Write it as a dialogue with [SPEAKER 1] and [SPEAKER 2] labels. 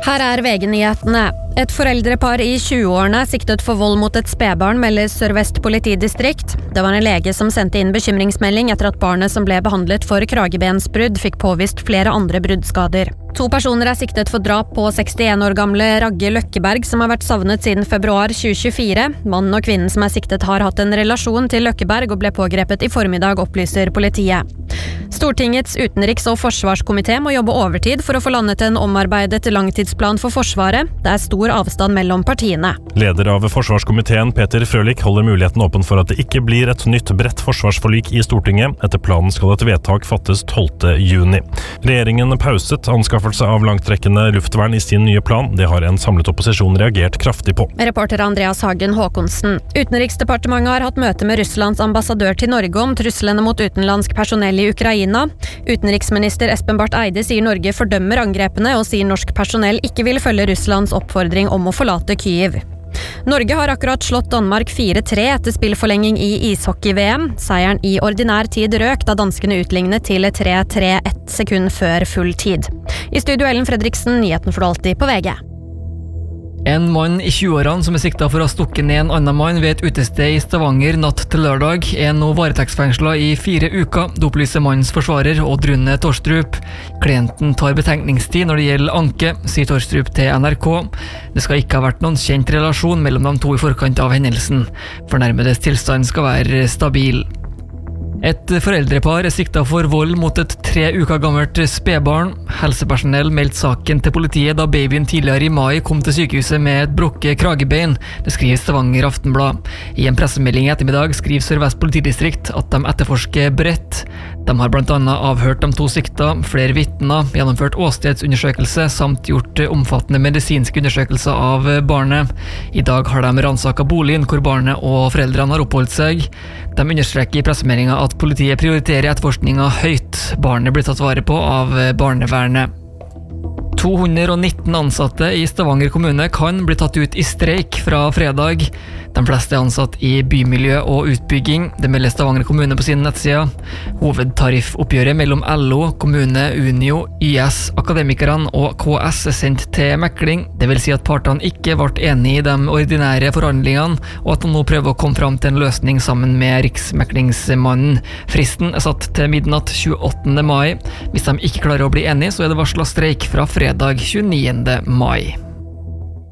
[SPEAKER 1] Her VG-nyhetene. Et foreldrepar i 20-årene siktet for vold mot et spedbarn, melder Sør-Vest politidistrikt. Det var en lege som sendte inn bekymringsmelding etter at barnet som ble behandlet for kragebensbrudd fikk påvist flere andre bruddskader. 2 personer siktet for drap på 61 år gamle Ragge Løkkeberg, som har vært savnet siden februar 2024. Mannen og kvinnen som siktet har hatt en relasjon til Løkkeberg og ble pågrepet i formiddag, opplyser politiet. Stortingets utenriks- og forsvarskomité må jobbe overtid for å få landet en omarbeidet langtidsplan for Forsvaret. Det er stor avstand mellom partiene.
[SPEAKER 2] Leder av forsvarskomiteen, Peter Frølich, holder muligheten åpen for at det ikke blir et nytt bredt forsvarsforlik i Stortinget. Etter planen skal et vedtak fattes 12. juni. Regjeringen pauset anskaffelse av langtrekkende luftvern i sin nye plan. Det har en samlet opposisjon reagert kraftig på.
[SPEAKER 1] Reporter Andreas Hagen Håkonsen. Utenriksdepartementet har hatt møte med Russlands ambassadør til Norge om truslene mot utenlandsk personell i Ukraina. Utenriksminister Espen Barth Eide sier Norge fordømmer angrepene og sier norsk personell ikke vil følge Russlands oppfordring om å forlate Kyiv. Norge har akkurat slått Danmark 4-3 etter spillforlenging i ishockey-VM. Seieren i ordinær tid røk da danskene utlignet til 3-3 1 sekund før full tid. I studio Ellen Fredriksen, nyheten for alltid på VG.
[SPEAKER 3] En mann i 20-årene som siktet for å ha stukket ned en annen mann ved et utested i Stavanger natt til lørdag, nå varetektsfengslet i 4 uker, det opplyser mannens forsvarer Odd-Rune Torstrup. Klienten tar betenkningstid når det gjelder anke, sier Torstrup til NRK. Det skal ikke ha vært noen kjent relasjon mellom de 2 i forkant av hendelsen. Fornærmedes tilstand skal være stabil. Et foreldrepar siktet for vold mot et 3 uker gammelt spedbarn. Helsepersonell meldte saken til politiet da babyen tidligere i mai kom til sykehuset med et brukket kragebein. Det skriver Stavanger Aftenblad. I en pressemelding i ettermiddag skriver Sør-Vest politidistrikt at de etterforsker bredt. De har blant annet avhørt de 2 sikta, flere vitner, gjennomført åstedsundersøkelse samt gjort omfattende medisinske undersøkelser av barnet. I dag har de ransaket boligen hvor barnet og foreldrene har oppholdt seg. De understreker i pressemeldingen at politiet prioriterer etterforskningen høyt. Barnet blir tatt vare på av barnevernet. 219 ansatte i Stavanger kommune kan bli tatt ut i streik fra fredag. De fleste er ansatt i bymiljø og utbygging. Det melder Stavanger kommune på sine nettsider. Hovedtariffoppgjøret mellom LO, kommune, Unio, YS, Akademikerne og KS er sendt til mekling. Det vil si at partene ikke ble enige i de ordinære forhandlingene, og at de nå prøver å komme fram til en løsning sammen med Riksmeklingsmannen. Fristen er satt til midnatt 28. mai. Hvis de ikke klarer å bli enige, så er det varslet streik fra fredag 29. mai.